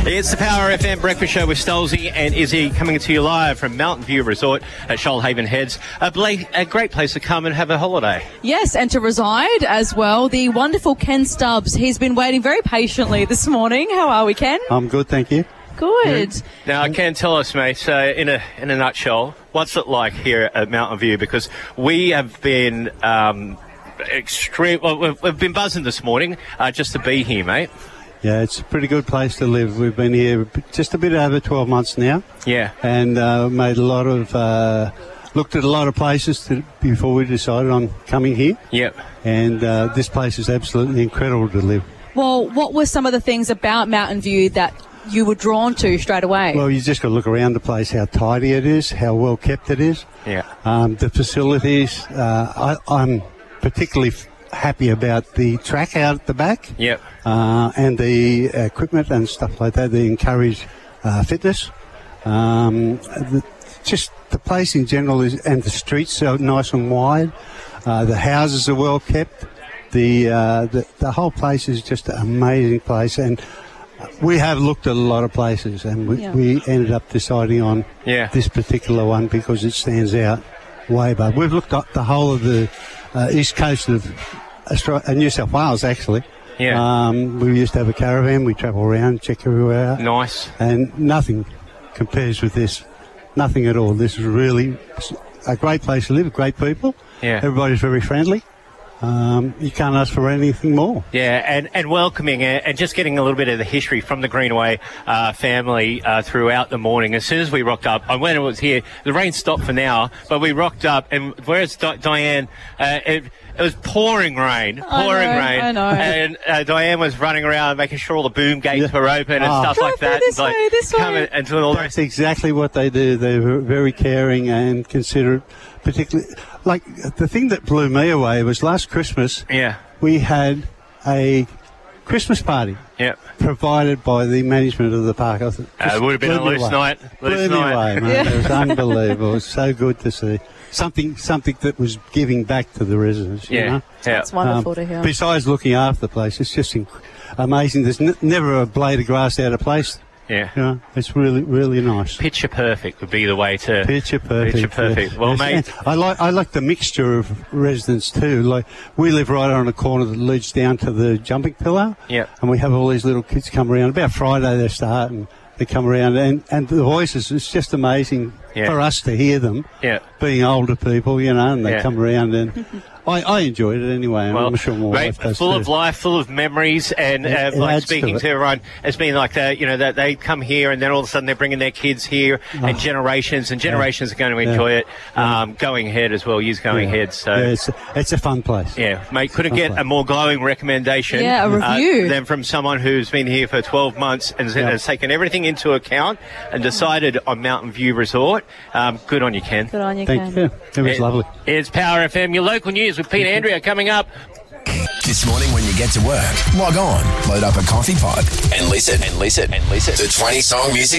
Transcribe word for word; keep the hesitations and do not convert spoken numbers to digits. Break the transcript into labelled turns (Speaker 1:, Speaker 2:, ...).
Speaker 1: It's the Power F M Breakfast Show with Stolzy and Izzy coming to you live from Mountain View Resort at Shoalhaven Heads. A, bla- a great place to come and have a holiday.
Speaker 2: Yes, and to reside as well. The wonderful Ken Stubbs. He's been waiting very patiently this morning. How are we, Ken?
Speaker 3: I'm good, thank you.
Speaker 2: Good.
Speaker 1: Yeah. Now, Ken, tell us, mate, uh, in a in a nutshell, what's it like here at Mountain View? Because we have been um, extreme. Well, we've, we've been buzzing this morning uh, just to be here, mate.
Speaker 3: Yeah, it's a pretty good place to live. We've been here just a bit over twelve months now.
Speaker 1: Yeah.
Speaker 3: And uh, made a lot of, uh, looked at a lot of places to, before we decided on coming here.
Speaker 1: Yep.
Speaker 3: And uh, this place is absolutely incredible to live.
Speaker 2: Well, what were some of the things about Mountain View that you were drawn to straight away?
Speaker 3: Well, you just got to look around the place, how tidy it is, how well kept it is.
Speaker 1: Yeah.
Speaker 3: Um, the facilities, uh, I, I'm particularly f- happy about the track out at the back.
Speaker 1: Yep.
Speaker 3: Uh, and the equipment and stuff like that. They encourage uh, fitness. Um, the, just the place in general is, and the streets are nice and wide. Uh, the houses are well kept. The, uh, the the whole place is just an amazing place, and we have looked at a lot of places, and we,
Speaker 2: yeah.
Speaker 3: we ended up deciding on
Speaker 1: yeah.
Speaker 3: this particular one because it stands out way above. We've looked at the whole of the uh, east coast of Australia, uh, New South Wales, actually.
Speaker 1: Yeah.
Speaker 3: Um, we used to have a caravan. We travel around, check everywhere out.
Speaker 1: Nice.
Speaker 3: And nothing compares with this. Nothing at all. This is really a great place to live, great people.
Speaker 1: Yeah.
Speaker 3: Everybody's very friendly. Um, you can't ask for anything more.
Speaker 1: Yeah, and, and welcoming and, and just getting a little bit of the history from the Greenaway uh, family uh, throughout the morning. As soon as we rocked up, and when it was here, the rain stopped for now, but we rocked up, and whereas Di- Diane, uh, it, it was pouring rain, pouring
Speaker 2: I know,
Speaker 1: rain,
Speaker 2: I know.
Speaker 1: and uh, Diane was running around making sure all the boom gates
Speaker 3: Yeah.
Speaker 1: were open and
Speaker 3: Oh.
Speaker 1: stuff like
Speaker 2: Go
Speaker 1: that.
Speaker 2: this
Speaker 1: like,
Speaker 2: way, this way.
Speaker 1: coming and doing all the
Speaker 3: That's exactly what they do. They're very caring and considerate, particularly. Like, the thing that blew me away was last Christmas,
Speaker 1: Yeah,
Speaker 3: we had a Christmas party
Speaker 1: yeah.
Speaker 3: provided by the management of the park. I thought,
Speaker 1: Uh, it would have been a
Speaker 3: blew me
Speaker 1: loose
Speaker 3: away.
Speaker 1: night.
Speaker 3: Blew
Speaker 1: Loose
Speaker 3: me
Speaker 1: night.
Speaker 3: away, mate.
Speaker 2: Yeah.
Speaker 3: It was unbelievable. It was so good to see. Something something that was giving back to the residents, you
Speaker 1: Yeah,
Speaker 3: know?
Speaker 1: yeah.
Speaker 2: It's wonderful
Speaker 3: Um,
Speaker 2: to hear.
Speaker 3: Besides looking after the place, it's just inc- amazing. There's n- never a blade of grass out of place.
Speaker 1: Yeah.
Speaker 3: You know, it's really, really nice.
Speaker 1: Picture perfect would be the way to...
Speaker 3: Picture perfect.
Speaker 1: Picture perfect.
Speaker 3: yes.
Speaker 1: Well,
Speaker 3: Yes.
Speaker 1: mate-
Speaker 3: And I like I like the mixture of residents too. Like, we live right on a corner that leads down to the jumping pillar.
Speaker 1: Yep.
Speaker 3: And we have all these little kids come around. About Friday they start and they come around, and, and the voices, it's just amazing
Speaker 1: Yeah.
Speaker 3: for us to hear them.
Speaker 1: Yeah.
Speaker 3: Being older people, you know, and they
Speaker 1: Yeah.
Speaker 3: come around, and I, I enjoyed it anyway. And
Speaker 1: Well,
Speaker 3: I'm sure my
Speaker 1: mate,
Speaker 3: wife does
Speaker 1: full
Speaker 3: too.
Speaker 1: of life, full of memories, and
Speaker 3: It-
Speaker 1: uh,
Speaker 3: it
Speaker 1: like
Speaker 3: adds to
Speaker 1: speaking
Speaker 3: it.
Speaker 1: to, everyone, it's been like that. You know, that they come here, and then all of a sudden they're bringing their kids here, and generations and generations are going to enjoy
Speaker 3: Yeah.
Speaker 1: it. Um, going ahead as well, years going
Speaker 3: Yeah.
Speaker 1: ahead. So.
Speaker 3: Yeah, it's, it's a fun place.
Speaker 1: Yeah, mate, couldn't get a more glowing recommendation
Speaker 2: Yeah, a review.
Speaker 1: Uh, than from someone who's been here for twelve months and
Speaker 3: Yeah.
Speaker 1: has taken everything into account and decided on Mountain View Resort. Um, good on you, Ken.
Speaker 2: Good on you,
Speaker 3: Thank
Speaker 2: Ken.
Speaker 3: you. It was
Speaker 1: It-
Speaker 3: lovely.
Speaker 1: It's Power F M, your local news with Pete Andrea coming up.
Speaker 4: This morning when you get to work, log on, load up a coffee pod, and listen, and listen, and listen to twenty song music.